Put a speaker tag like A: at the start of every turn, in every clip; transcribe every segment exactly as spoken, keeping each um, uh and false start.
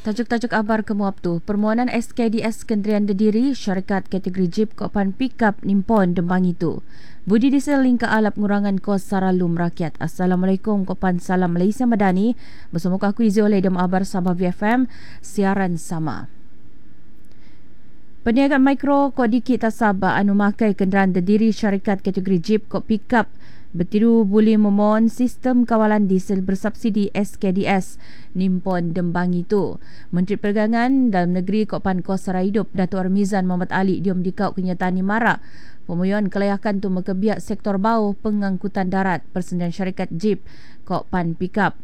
A: Tajuk-tajuk abar kemuap tu, permohonan S K D S Kementerian Didiri syarikat kategori Jeep Kopan Pickup Nippon Dembang itu. Budi diesel lingkar alap ngurangan kos saralum rakyat. Assalamualaikum, Kopan Salam Malaysia Madani. Bersama aku Izi oleh Dem Abar Sabah V F M, siaran sama. Peniagaan mikro kod dikit tak Sabah anu makai kenderaan Didiri syarikat kategori Jeep Kod Pickup bertiru boleh memohon sistem kawalan diesel bersubsidi S K D S Nippon Dembang itu. Menteri Perdagangan Dalam Negeri Kopan Kos Sara Hidup Datuk Armizan Muhammad Ali diom dikau kenyataan ni marak pemohon kelayakan tu mekebiak sektor bawah pengangkutan darat Persendirian Syarikat Jeep Kopan Pickup.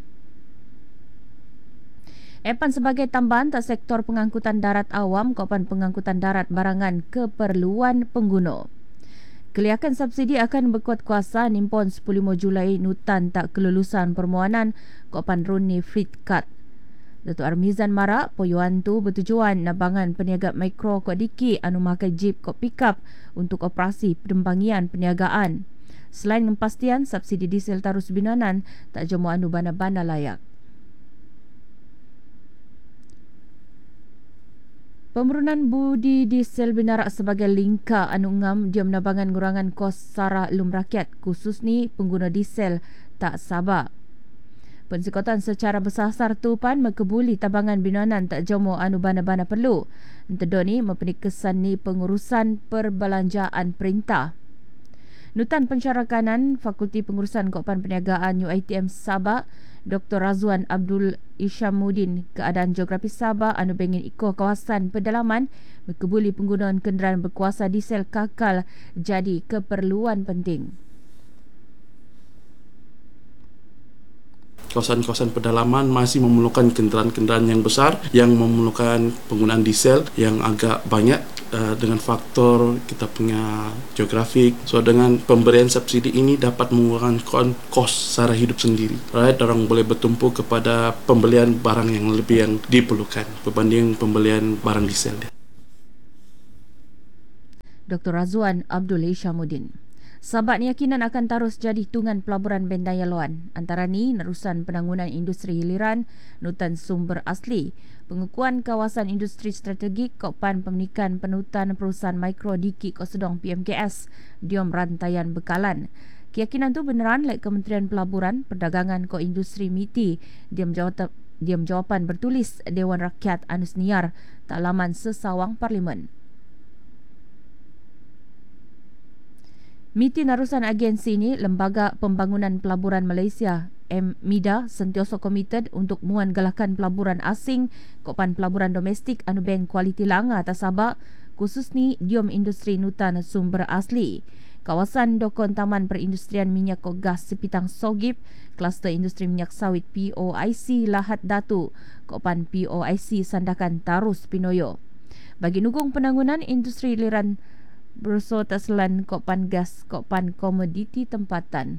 A: Epan sebagai tambahan tak sektor pengangkutan darat awam Kopan pengangkutan darat barangan keperluan pengguna. Kelayakan subsidi akan berkuat kuasa Nippon sepuluh Julai nutan tak kelulusan permohonan Kopan Runi Fleet Card. Datuk Armizan marak poyoan tu bertujuan nabangan peniaga mikro kod dikit anu makai Jeep Kod Pickup untuk operasi pendembangian perniagaan. Selain kepastian subsidi diesel tarus binanan tak jemu anu bana-bana layak. Pemerunan budi diesel binarak sebagai lingkar anu ngam diam nabangan ngurangan kos sara lum rakyat khusus ni pengguna diesel tak Sabah. Pensikotan secara bersasar tu pan mekebuli tabangan binanan tak jomo anu bana-bana perlu. Entedo ni mempunyai kesan ni pengurusan perbelanjaan perintah. Nutan Pensyarakanan Fakulti Pengurusan Kopan Perniagaan U I T M Sabah Doktor Razwan Abdul Ishamuddin keadaan geografi Sabah anu bengin iko kawasan pedalaman berkebuli penggunaan kenderaan berkuasa diesel kakal jadi keperluan penting.
B: Kawasan-kawasan pedalaman masih memerlukan kenderaan-kenderaan yang besar yang memerlukan penggunaan diesel yang agak banyak uh, dengan faktor kita punya geografik. So dengan pemberian subsidi ini dapat mengurangkan kos sara hidup sendiri. Right, orang boleh bertumpu kepada pembelian barang yang lebih yang diperlukan berbanding pembelian barang diesel.
A: Doktor Razwan Abdul Ishamuddin. Sabah keyakinan akan terus jadi tungan pelaburan Bendaya Loan. Antara ni nerusan penanggunan industri hiliran, nutan sumber asli, pengukuhan kawasan industri strategik, Kopan pemenikan penutan perusahaan mikro dikit Kosedong P M K S, diom rantaian bekalan. Keyakinan tu beneran like Kementerian Pelaburan, Perdagangan ko Industri M I T I, diam jawatan, diam jawapan bertulis Dewan Rakyat Anus Niar, tak laman sesawang Parlimen. M I T I narusan agensi ini, Lembaga Pembangunan Pelaburan Malaysia M M I D A sentiasa komited untuk muan galakan pelaburan asing Kopan pelaburan domestik anu beng kualiti langa atas Sabah khusus ni diom industri nutan sumber asli. Kawasan Dokon Taman Perindustrian Minyak Gas Sepitang Sogip, Kluster Industri Minyak Sawit P O I C Lahat Datu, Kopan P O I C Sandakan Tarus Pinoyo. Bagi nugung penanggunan industri hiliran Berusaha taslan Kopan Gas, Kopan Komoditi Tempatan.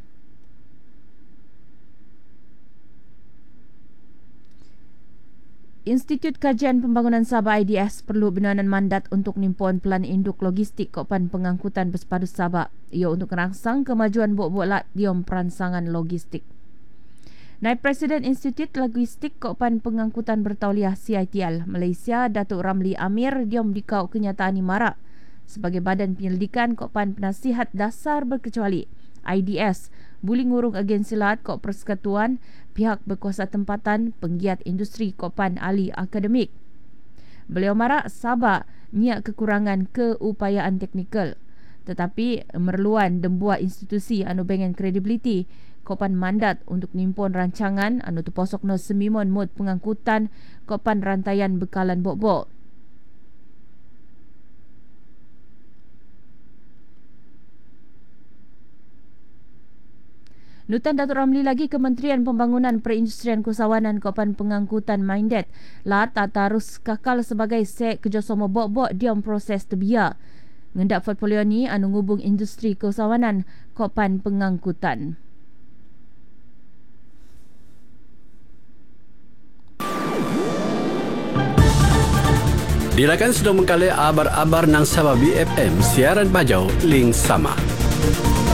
A: Institut Kajian Pembangunan Sabah I D S perlu binanan mandat untuk nimpon pelan induk logistik Kopan pengangkutan bersepadu Sabah. Ia untuk merangsang kemajuan bok-bok lat diom perancangan logistik. Naib Presiden Institut Logistik Kopan Pengangkutan Bertauliah C I T L Malaysia Datuk Ramli Amir diom dikau kenyataan ni marak. Sebagai badan penyelidikan Kopan Penasihat Dasar Berkecuali I D S boleh ngurung agensi lahat Kop Persekutuan pihak berkuasa tempatan penggiat industri Kopan ahli akademik. Beliau marak Sabah nyiak kekurangan keupayaan teknikal tetapi memerluan dembuat institusi anu bengen kredibiliti Kopan mandat untuk nimpon rancangan anu terposok no semimon mod pengangkutan Kopan rantaian bekalan bok-bok. Nutan Datuk Ramli lagi Kementerian Pembangunan Perindustrian Kesawanan Kopan Pengangkutan Mindet lah tak tarus kakal sebagai sek kerjasama bok-bok diam proses terbiar. Ngendak portfolio ni anu ngubung industri kesawanan Kopan Pengangkutan.
C: Dilakan sudah mengkali abar-abar nang Sabah B F M siaran bajau link sama.